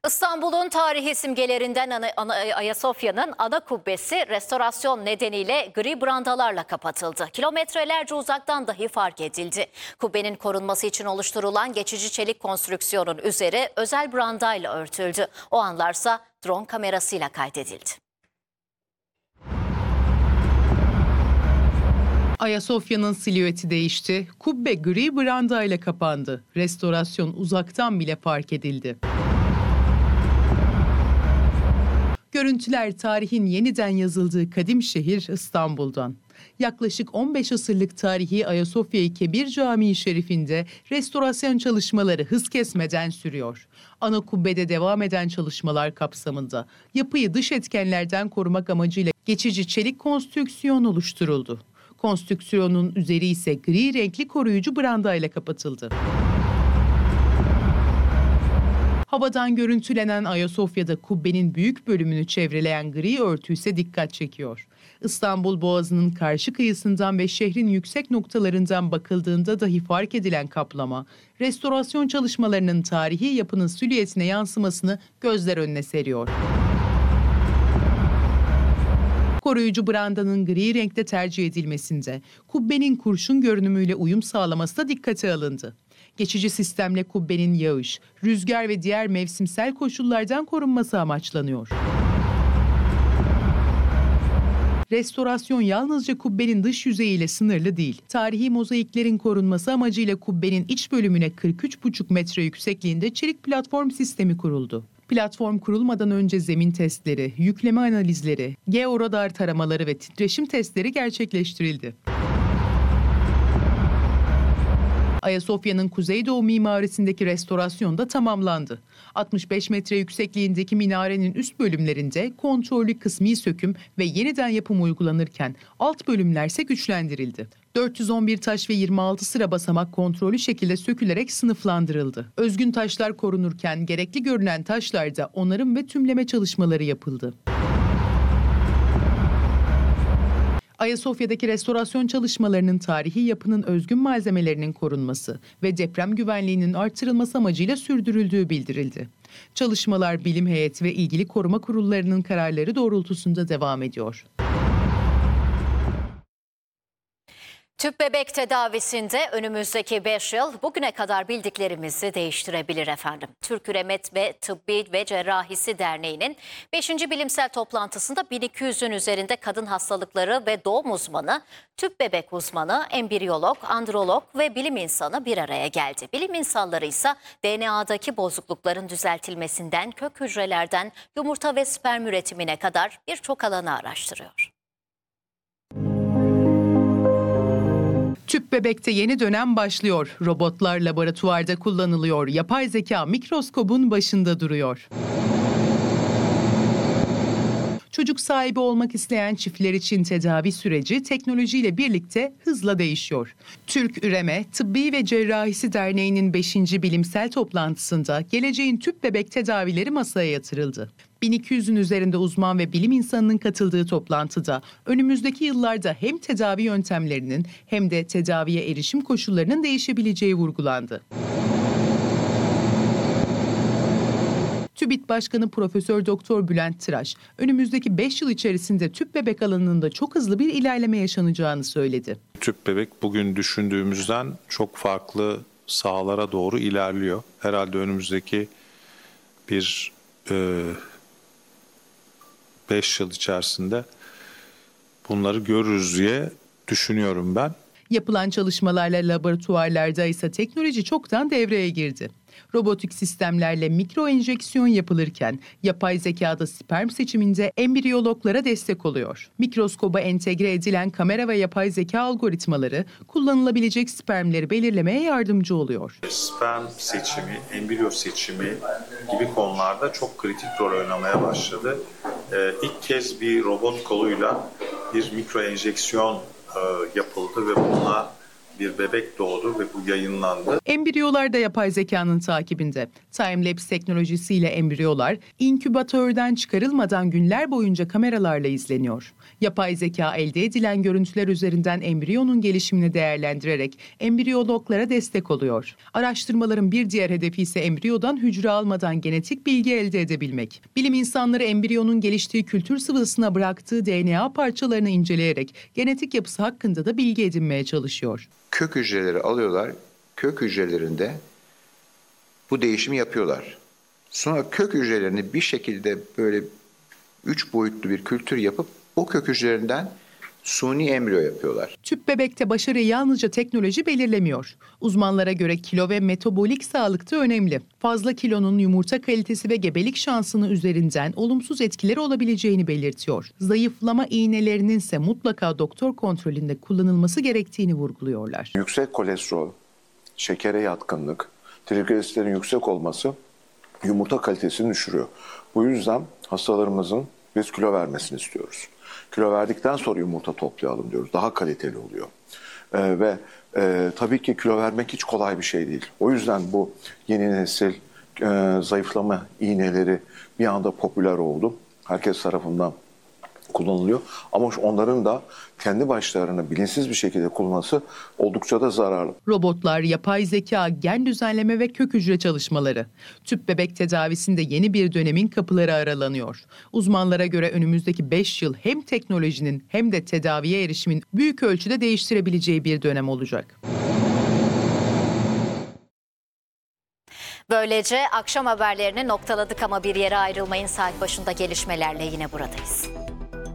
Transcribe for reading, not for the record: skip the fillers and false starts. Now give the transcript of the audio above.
İstanbul'un tarihi simgelerinden Ayasofya'nın ana kubbesi restorasyon nedeniyle gri brandalarla kapatıldı. Kilometrelerce uzaktan dahi fark edildi. Kubbenin korunması için oluşturulan geçici çelik konstrüksiyonun üzeri özel brandayla örtüldü. O anlarsa drone kamerasıyla kaydedildi. Ayasofya'nın silüeti değişti, kubbe gri brandayla kapandı. Restorasyon uzaktan bile fark edildi. Görüntüler tarihin yeniden yazıldığı kadim şehir İstanbul'dan. Yaklaşık 15 asırlık tarihi Ayasofya-i Kebir Camii Şerifinde restorasyon çalışmaları hız kesmeden sürüyor. Ana kubbede devam eden çalışmalar kapsamında yapıyı dış etkenlerden korumak amacıyla geçici çelik konstrüksiyon oluşturuldu. Konstrüksiyonun üzeri ise gri renkli koruyucu brandayla kapatıldı. Havadan görüntülenen Ayasofya'da kubbenin büyük bölümünü çevreleyen gri örtü ise dikkat çekiyor. İstanbul Boğazı'nın karşı kıyısından ve şehrin yüksek noktalarından bakıldığında dahi fark edilen kaplama, restorasyon çalışmalarının tarihi yapının silüetine yansımasını gözler önüne seriyor. Koruyucu brandanın gri renkte tercih edilmesinde kubbenin kurşun görünümüyle uyum sağlaması da dikkate alındı. Geçici sistemle kubbenin yağış, rüzgar ve diğer mevsimsel koşullardan korunması amaçlanıyor. Restorasyon yalnızca kubbenin dış yüzeyiyle sınırlı değil. Tarihi mozaiklerin korunması amacıyla kubbenin iç bölümüne 43,5 metre yüksekliğinde çelik platform sistemi kuruldu. Platform kurulmadan önce zemin testleri, yükleme analizleri, georadar taramaları ve titreşim testleri gerçekleştirildi. Ayasofya'nın kuzeydoğu mimarisindeki restorasyon da tamamlandı. 65 metre yüksekliğindeki minarenin üst bölümlerinde kontrollü kısmi söküm ve yeniden yapım uygulanırken alt bölümlerse güçlendirildi. 411 taş ve 26 sıra basamak kontrollü şekilde sökülerek sınıflandırıldı. Özgün taşlar korunurken gerekli görünen taşlarda onarım ve tümleme çalışmaları yapıldı. Ayasofya'daki restorasyon çalışmalarının tarihi yapının özgün malzemelerinin korunması ve deprem güvenliğinin artırılması amacıyla sürdürüldüğü bildirildi. Çalışmalar bilim heyeti ve ilgili koruma kurullarının kararları doğrultusunda devam ediyor. Tüp bebek tedavisinde önümüzdeki 5 yıl bugüne kadar bildiklerimizi değiştirebilir efendim. Türk Üremet ve Tıbbi ve Cerrahisi Derneği'nin 5. bilimsel toplantısında 1200'ün üzerinde kadın hastalıkları ve doğum uzmanı, tüp bebek uzmanı, embriyolog, androlog ve bilim insanı bir araya geldi. Bilim insanları ise DNA'daki bozuklukların düzeltilmesinden kök hücrelerden yumurta ve sperm üretimine kadar birçok alanı araştırıyor. Tüp bebekte yeni dönem başlıyor. Robotlar laboratuvarda kullanılıyor. Yapay zeka mikroskobun başında duruyor. Çocuk sahibi olmak isteyen çiftler için tedavi süreci teknolojiyle birlikte hızla değişiyor. Türk Üreme, Tıbbi ve Cerrahisi Derneği'nin 5. bilimsel toplantısında geleceğin tüp bebek tedavileri masaya yatırıldı. 1200'ün üzerinde uzman ve bilim insanının katıldığı toplantıda önümüzdeki yıllarda hem tedavi yöntemlerinin hem de tedaviye erişim koşullarının değişebileceği vurgulandı. TÜBİT Başkanı Profesör Doktor Bülent Tıraş, önümüzdeki 5 yıl içerisinde tüp bebek alanında çok hızlı bir ilerleme yaşanacağını söyledi. Tüp bebek bugün düşündüğümüzden çok farklı sahalara doğru ilerliyor. Herhalde önümüzdeki bir 5 yıl içerisinde bunları görürüz diye düşünüyorum ben. Yapılan çalışmalarla laboratuvarlarda ise teknoloji çoktan devreye girdi. Robotik sistemlerle mikro enjeksiyon yapılırken yapay zekada sperm seçiminde embriyologlara destek oluyor. Mikroskoba entegre edilen kamera ve yapay zeka algoritmaları kullanılabilecek spermleri belirlemeye yardımcı oluyor. Sperm seçimi, embriyo seçimi gibi konularda çok kritik rol oynamaya başladı. İlk kez bir robot koluyla bir mikro enjeksiyon yapıldı ve bununla bir bebek doğdu ve bu yayınlandı. Embriyolar da yapay zekanın takibinde. Time-lapse teknolojisiyle embriyolar inkübatörden çıkarılmadan günler boyunca kameralarla izleniyor. Yapay zeka elde edilen görüntüler üzerinden embriyonun gelişimini değerlendirerek embriyologlara destek oluyor. Araştırmaların bir diğer hedefi ise embriyodan hücre almadan genetik bilgi elde edebilmek. Bilim insanları embriyonun geliştiği kültür sıvısına bıraktığı DNA parçalarını inceleyerek genetik yapısı hakkında da bilgi edinmeye çalışıyor. Kök hücreleri alıyorlar, kök hücrelerinde bu değişimi yapıyorlar. Sonra kök hücrelerini bir şekilde böyle 3 boyutlu bir kültür yapıp o kök hücrelerinden suni embriyo yapıyorlar. Tüp bebekte başarıyı yalnızca teknoloji belirlemiyor. Uzmanlara göre kilo ve metabolik sağlık da önemli. Fazla kilonun yumurta kalitesi ve gebelik şansını üzerinden olumsuz etkileri olabileceğini belirtiyor. Zayıflama iğnelerinin ise mutlaka doktor kontrolünde kullanılması gerektiğini vurguluyorlar. Yüksek kolesterol, şekere yatkınlık, trigliseritlerin yüksek olması yumurta kalitesini düşürüyor. Bu yüzden hastalarımızın biz kilo vermesini istiyoruz. Kilo verdikten sonra yumurta toplayalım diyoruz. Daha kaliteli oluyor. Tabii ki kilo vermek hiç kolay bir şey değil. O yüzden bu yeni nesil zayıflama iğneleri bir anda popüler oldu. Herkes tarafından kullanılıyor. Ama onların da kendi başlarına bilinçsiz bir şekilde kullanması oldukça da zararlı. Robotlar, yapay zeka, gen düzenleme ve kök hücre çalışmaları. Tüp bebek tedavisinde yeni bir dönemin kapıları aralanıyor. Uzmanlara göre önümüzdeki 5 yıl hem teknolojinin hem de tedaviye erişimin büyük ölçüde değiştirebileceği bir dönem olacak. Böylece akşam haberlerini noktaladık ama bir yere ayrılmayın, saat başında gelişmelerle yine buradayız.